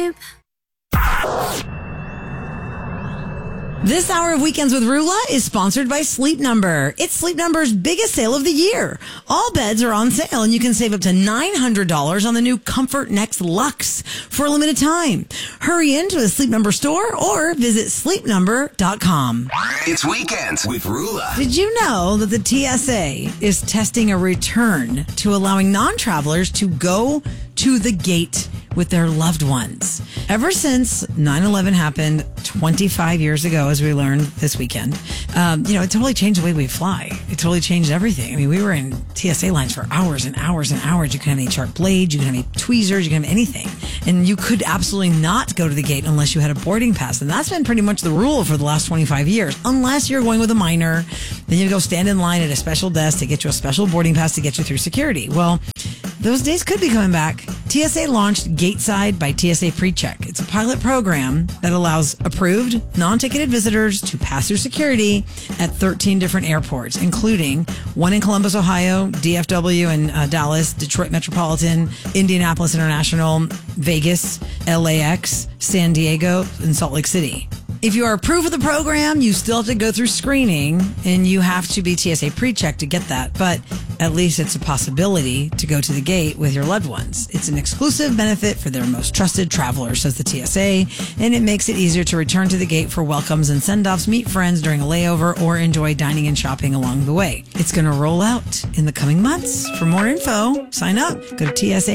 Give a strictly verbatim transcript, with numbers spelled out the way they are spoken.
sleep. This hour of Weekends with Rula is sponsored by Sleep Number. It's Sleep Number's biggest sale of the year. All beds are on sale and you can save up to nine hundred dollars on the new Comfort Next Luxe for a limited time. Hurry into a Sleep Number store or visit sleep number dot com. It's Weekends with Rula. Did you know that the T S A is testing a return to allowing non-travelers to go to the gate with their loved ones? Ever since nine eleven happened twenty-five years ago, as we learned this weekend, um, you know, it totally changed the way we fly. It totally changed everything. I mean, we were in T S A lines for hours and hours and hours. You couldn't have any sharp blades, you couldn't have any tweezers, you couldn't have anything. And you could absolutely not go to the gate unless you had a boarding pass. And that's been pretty much the rule for the last twenty-five years. Unless you're going with a minor, then you go stand in line at a special desk to get you a special boarding pass to get you through security. Well, those days could be coming back. T S A launched Gateside by T S A PreCheck. It's a pilot program that allows approved, non-ticketed visitors to pass through security at thirteen different airports, including one in Columbus, Ohio, D F W in uh, Dallas, Detroit Metropolitan, Indianapolis International, Vegas, L A X, San Diego, and Salt Lake City. If you are approved of the program, you still have to go through screening and you have to be T S A PreCheck to get that. But at least it's a possibility to go to the gate with your loved ones. It's an exclusive benefit for their most trusted travelers, says the T S A, and it makes it easier to return to the gate for welcomes and send-offs, meet friends during a layover, or enjoy dining and shopping along the way. It's going to roll out in the coming months. For more info, sign up. Go to T S A